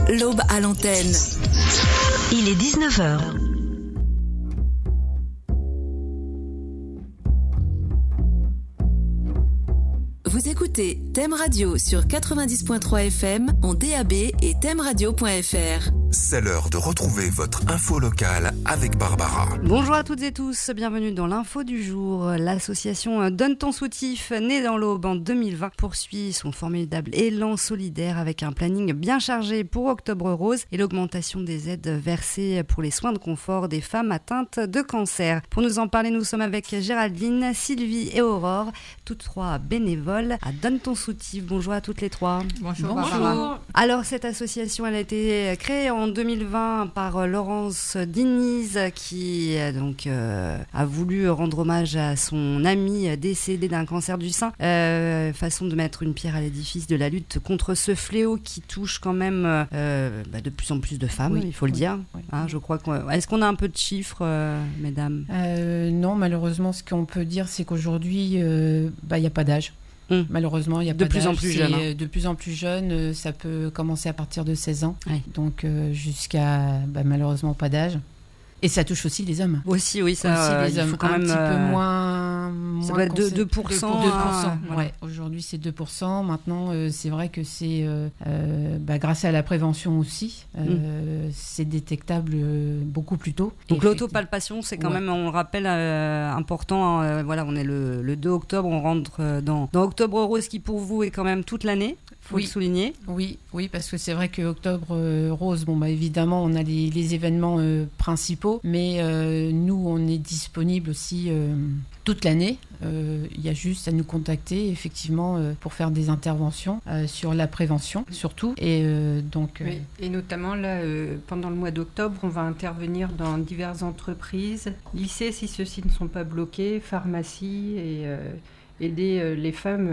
L'Aube à l'antenne. Il est 19h. Vous écoutez Thème Radio sur 90.3 FM en DAB et thèmeradio.fr. C'est l'heure de retrouver votre info locale avec Barbara. Bonjour à toutes et tous, bienvenue dans l'info du jour. L'association Donne ton soutif, née dans l'Aube en 2020, poursuit son formidable élan solidaire avec un planning bien chargé pour Octobre Rose et l'augmentation des aides versées pour les soins de confort des femmes atteintes de cancer. Pour nous en parler, nous sommes avec Géraldine, Sylvie et Aurore, toutes trois bénévoles à Donne ton soutif. Bonjour à toutes les trois. Bonjour. Alors cette association, elle a été créée en 2020 par Laurence Diniz qui donc a voulu rendre hommage à son ami décédé d'un cancer du sein. Façon de mettre une pierre à l'édifice de la lutte contre ce fléau qui touche quand même de plus en plus de femmes, il faut le dire. Oui. Hein, je crois est-ce qu'on a un peu de chiffres, mesdames ? Non, malheureusement, ce qu'on peut dire, c'est qu'aujourd'hui, il n'y a pas d'âge. Malheureusement, il y a pas plus en plus jeune. De plus en plus jeune, ça peut commencer à partir de 16 ans. Oui. Donc jusqu'à malheureusement pas d'âge. Et ça touche aussi les hommes. Aussi, oui, ça. Aussi les hommes, faut quand un même, petit peu moins. Ça doit être 2%. 2%. Voilà. Ouais. Aujourd'hui, c'est 2%. Maintenant, c'est vrai que c'est grâce à la prévention aussi, c'est détectable beaucoup plus tôt. Donc l'autopalpation, c'est quand même, on le rappelle, important. On est le 2 octobre, on rentre dans Octobre Rose qui pour vous est quand même toute l'année. Faut le souligner. Oui, parce que c'est vrai que Octobre Rose, évidemment, on a les événements principaux, mais nous, on est disponible aussi toute l'année. Il y a juste à nous contacter, effectivement, pour faire des interventions sur la prévention, surtout. Et et notamment, là, pendant le mois d'octobre, on va intervenir dans diverses entreprises, lycées, si ceux-ci ne sont pas bloqués, pharmacies, et aider les femmes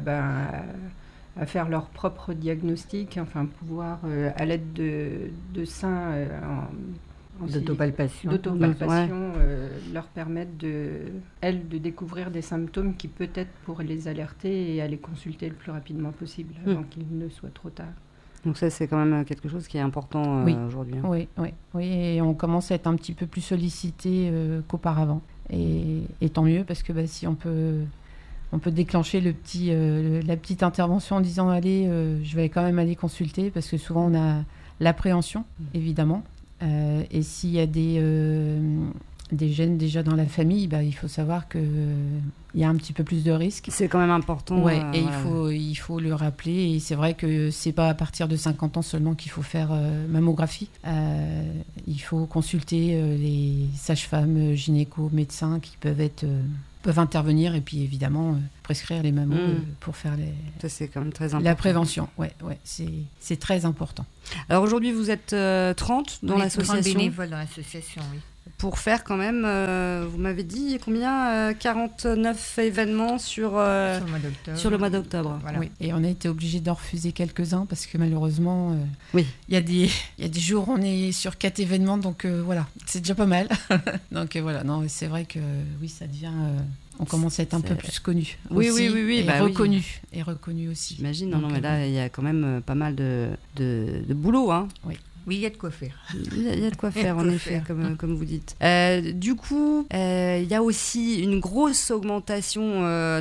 à faire leur propre diagnostic, pouvoir, à l'aide de seins d'autopalpation, leur permettre de découvrir des symptômes qui peut-être pourraient les alerter et aller consulter le plus rapidement possible avant qu'il ne soit trop tard. Donc ça, c'est quand même quelque chose qui est important aujourd'hui. Oui, et on commence à être un petit peu plus sollicité qu'auparavant. Et tant mieux, parce que si on peut déclencher la petite intervention en disant allez, je vais quand même aller consulter, parce que souvent on a l'appréhension, évidemment. Et s'il y a des gènes déjà dans la famille, il faut savoir qu'il y a un petit peu plus de risques. C'est quand même important. Et il faut le rappeler. Et c'est vrai que c'est pas à partir de 50 ans seulement qu'il faut faire mammographie. Il faut consulter les sages-femmes, gynécos, médecins qui peuvent intervenir et puis évidemment prescrire les mammos pour faire ça, c'est quand même très important. La prévention. C'est très important. Alors aujourd'hui, vous êtes 30 dans l'association. 30 bénévoles dans l'association, oui. Pour faire quand même, vous m'avez dit combien 49 événements sur le mois d'octobre. Voilà. Oui, et on a été obligé d'en refuser quelques-uns parce que malheureusement, il y a des jours où on est sur 4 événements, donc c'est déjà pas mal. Donc non, c'est vrai que ça devient... on commence à être un peu plus connu. Oui, et reconnu. Et reconnu aussi. J'imagine, mais là, il y a quand même pas mal de boulot. Hein. Oui, il y a de quoi faire. Il y a de quoi faire, en effet, comme vous dites. Du coup, il y a aussi une grosse augmentation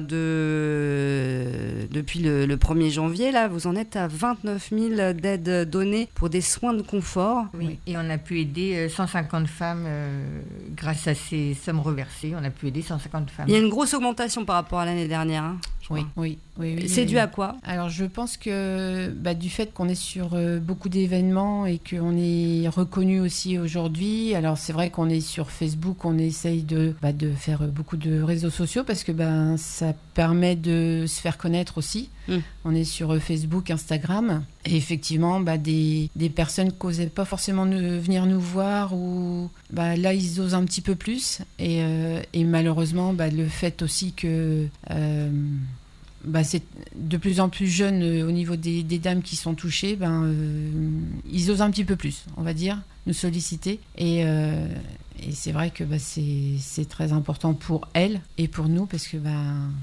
depuis le 1er janvier. Là, vous en êtes à 29 000 d'aides données pour des soins de confort. Oui, et on a pu aider 150 femmes grâce à ces sommes reversées. On a pu aider 150 femmes. Il y a une grosse augmentation par rapport à l'année dernière. Hein, oui. C'est dû à quoi ? Alors, je pense que du fait qu'on est sur beaucoup d'événements et qu'on est reconnu aussi aujourd'hui. Alors, c'est vrai qu'on est sur Facebook, on essaye de faire beaucoup de réseaux sociaux parce que ça permet de se faire connaître aussi. On est sur Facebook, Instagram. Et effectivement, des personnes qui n'osaient pas forcément venir nous voir ou là, ils osent un petit peu plus. Et malheureusement, le fait aussi que... c'est de plus en plus jeune au niveau des dames qui sont touchées, ils osent un petit peu plus, on va dire, nous solliciter. Et c'est vrai que c'est très important pour elles et pour nous parce que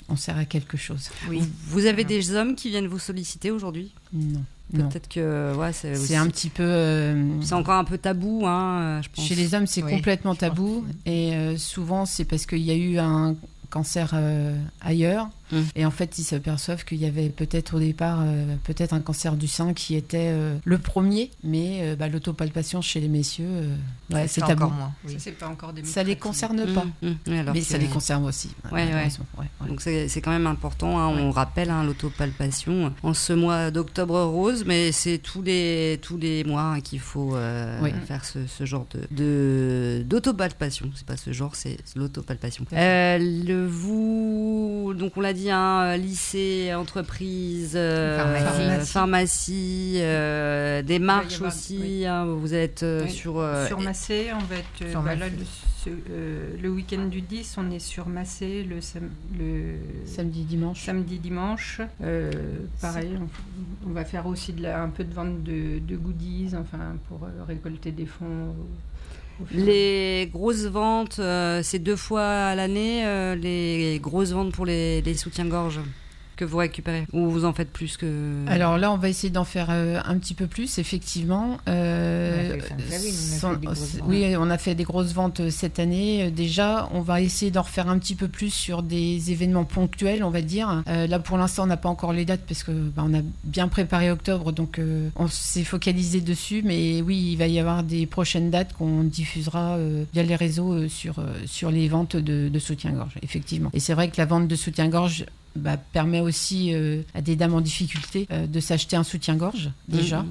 on sert à quelque chose. Oui. Vous avez des hommes qui viennent vous solliciter aujourd'hui ? Non. Peut-être que c'est aussi... un petit peu... C'est encore un peu tabou, je pense. Chez les hommes, c'est complètement tabou. Et souvent, c'est parce qu'il y a eu un cancer ailleurs. Et en fait, ils s'aperçoivent qu'il y avait peut-être au départ peut-être un cancer du sein qui était le premier, mais l'autopalpation chez les messieurs, c'est tabou. Encore moins. Oui. Ça, c'est pas encore des Ça les concerne pas, mais ça les concerne aussi. Ouais. Donc c'est quand même important. On rappelle l'autopalpation en ce mois d'octobre rose, mais c'est tous les mois qu'il faut faire ce genre d'autopalpation. C'est pas ce genre, c'est l'autopalpation. Donc on l'a dit, lycée, entreprise, pharmacie, des marches aussi. Vous êtes sur Massé, on va être là, le week-end du 10, on est sur Massé, le samedi dimanche. Pareil, on va faire aussi un peu de vente de goodies, pour récolter des fonds. Les grosses ventes, c'est 2 fois à l'année, les grosses ventes pour les soutiens-gorge que vous récupérez, ou vous en faites plus que... Alors là, on va essayer d'en faire un petit peu plus, effectivement. On a fait des grosses ventes cette année. Déjà, on va essayer d'en refaire un petit peu plus sur des événements ponctuels, on va dire. Là, pour l'instant, on n'a pas encore les dates parce que on a bien préparé octobre, donc on s'est focalisé dessus. Mais oui, il va y avoir des prochaines dates qu'on diffusera via les réseaux sur les ventes de soutien-gorge, effectivement. Et c'est vrai que la vente de soutien-gorge permet aussi à des dames en difficulté de s'acheter un soutien-gorge déjà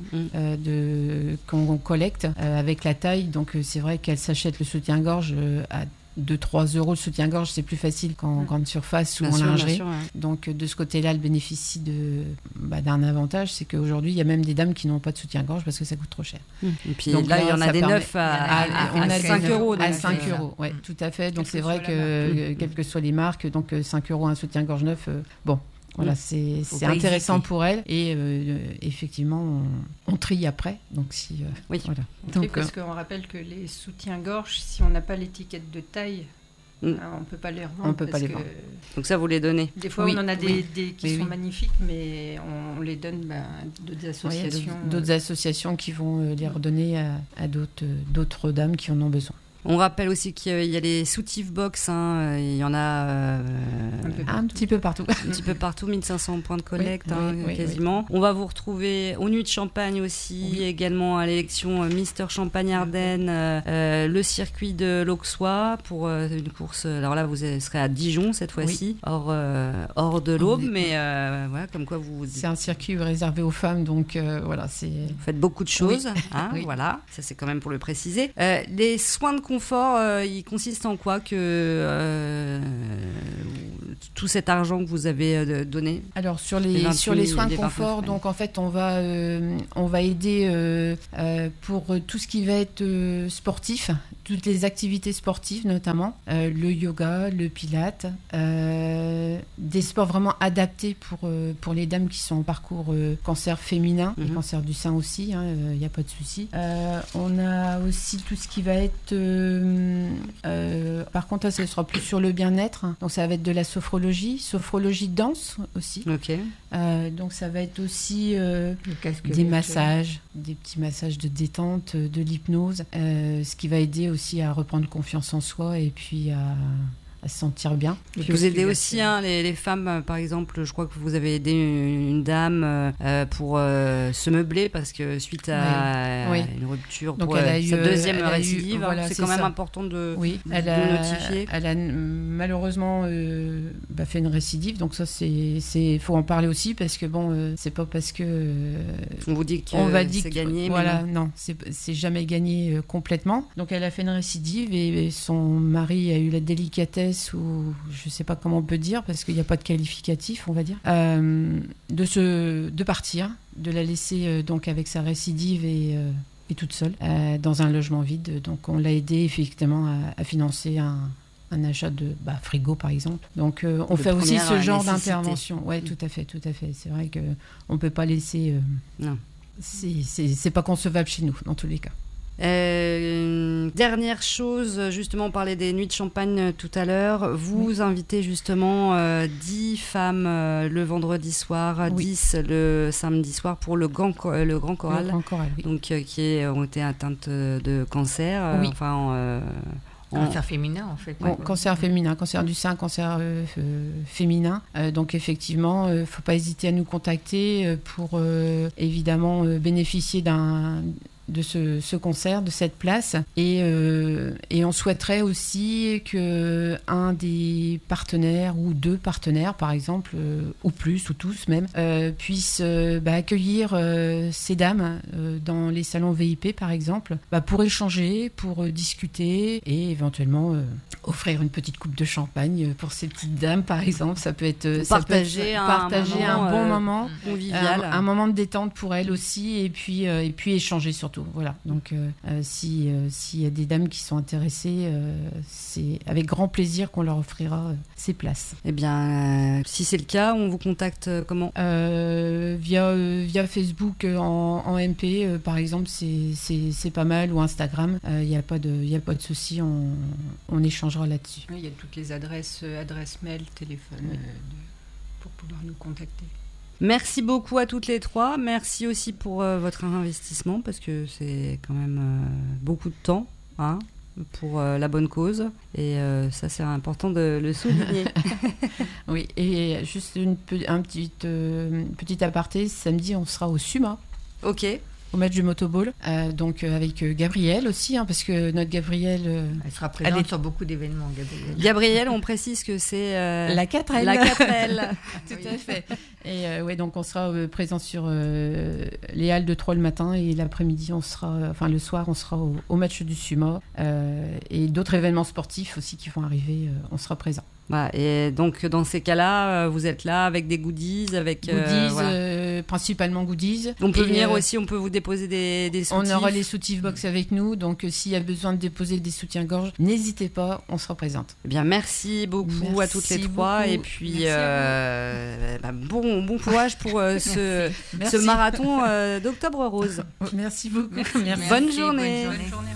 qu'on collecte avec la taille. Donc c'est vrai qu'elles s'achètent le soutien-gorge à 2-3 euros le soutien-gorge, c'est plus facile qu'en grande surface ou en lingerie. Donc de ce côté-là, elle bénéficie d'un avantage, c'est qu'aujourd'hui, il y a même des dames qui n'ont pas de soutien-gorge parce que ça coûte trop cher. Et puis donc, là, il y en a des neufs à 5 euros. À 5 euros, oui, tout à fait. Donc c'est vrai que, quelles que soient les marques, donc 5 euros un soutien-gorge neuf, voilà, c'est intéressant pour elle et effectivement on trie après. Donc voilà. Donc, parce qu'on rappelle que les soutiens-gorge, si on n'a pas l'étiquette de taille, on ne peut pas les revendre. On peut pas les vendre. Donc ça, vous les donnez. Des fois, on en a des qui sont magnifiques, mais on les donne à d'autres associations. D'autres associations qui vont les redonner à d'autres dames qui en ont besoin. On rappelle aussi qu'il y a les soutifs box, il y en a un petit peu partout. 1500 points de collecte, quasiment. Oui. On va vous retrouver aux Nuits de Champagne aussi, également à l'élection Mister Champagne Ardennes, le circuit de l'Auxois pour une course. Alors là, vous serez à Dijon cette fois-ci, hors de l'Aube, mais voilà, comme quoi vous... C'est un circuit réservé aux femmes, donc voilà, c'est... Vous faites beaucoup de choses, voilà, ça c'est quand même pour le préciser. Les soins de confort, il consiste en quoi que tout cet argent que vous avez donné? Alors sur les soins de confort, donc en fait on va aider pour tout ce qui va être sportif, toutes les activités sportives notamment, le yoga, le pilate, des sports vraiment adaptés pour les dames qui sont en parcours cancer féminin et cancer du sein aussi, il n'y a pas de souci. On a aussi tout ce qui va être par contre, ça sera plus sur le bien-être. Donc, ça va être de la sophrologie danse aussi. Okay. Donc, ça va être aussi des massages, des petits massages de détente, de l'hypnose, ce qui va aider aussi à reprendre confiance en soi et puis à se sentir bien. Vous aidez aussi les femmes, par exemple, je crois que vous avez aidé une dame pour se meubler parce que suite à une rupture, donc pour elle a eu, sa deuxième récidive, c'est quand même important de notifier. Elle a malheureusement fait une récidive, donc ça faut en parler aussi parce que c'est pas parce que on vous dit que c'est gagné. Voilà, non, c'est jamais gagné complètement. Donc elle a fait une récidive et son mari a eu la délicatesse, ou je sais pas comment on peut dire parce qu'il n'y a pas de qualificatif, on va dire, de partir, de la laisser donc avec sa récidive et toute seule dans un logement vide. Donc on l'a aidé effectivement à financer un achat de frigo par exemple. Donc on fait aussi ce genre d'intervention. Ouais, tout à fait. C'est vrai que on peut pas laisser. Non. C'est pas concevable chez nous dans tous les cas. Dernière chose, justement, on parlait des nuits de champagne tout à l'heure. Vous invitez justement 10 femmes le vendredi soir, 10 le samedi soir pour le Grand Choral. Le Grand Choral, oui. Donc, qui ont été atteintes de cancer. Oui. Cancer féminin, en fait. Cancer féminin, cancer du sein, cancer féminin. Donc, effectivement, il ne faut pas hésiter à nous contacter pour, évidemment, bénéficier de ce concert, de cette place. Et on souhaiterait aussi qu'un des partenaires ou 2 partenaires, par exemple, ou plus, ou tous même, puissent accueillir ces dames dans les salons VIP, par exemple, pour échanger, pour discuter et éventuellement offrir une petite coupe de champagne pour ces petites dames, par exemple. Ça peut être partager un bon moment convivial, un moment de détente pour elles aussi, et puis échanger surtout. Voilà. Donc, s'il y a des dames qui sont intéressées, c'est avec grand plaisir qu'on leur offrira ces places. Eh bien, si c'est le cas, on vous contacte comment ? Via Facebook en MP, par exemple, c'est pas mal, ou Instagram. Il n'y a pas de souci, on échangera là-dessus. Oui, il y a toutes les adresses mail, téléphone, pour pouvoir nous contacter. Merci beaucoup à toutes les 3. Merci aussi pour votre investissement, parce que c'est quand même beaucoup de temps pour la bonne cause. Et ça, c'est important de le souligner. Oui, et juste un petit aparté. Samedi, on sera au SUMA. Ok. Au match du motoball, donc avec Gabrielle aussi, parce que notre Gabrielle... elle sera présente sur beaucoup d'événements, Gabrielle. Gabrielle, on précise que c'est... la 4L. La 4L. Tout à fait. Et donc on sera présent sur les halles de Troyes le matin, et l'après-midi, le soir, on sera au match du SUMA. Et d'autres événements sportifs aussi qui vont arriver, on sera présent. Voilà, et donc dans ces cas-là, vous êtes là avec des goodies, principalement goodies. On peut venir aussi, on peut vous déposer des soutifs. On aura les soutifs box avec nous, donc s'il y a besoin de déposer des soutiens-gorge, n'hésitez pas, on sera présente. Eh bien, merci beaucoup à toutes les 3, et puis bon courage pour ce marathon d'Octobre Rose. Merci beaucoup. Bonne journée. Bonne journée.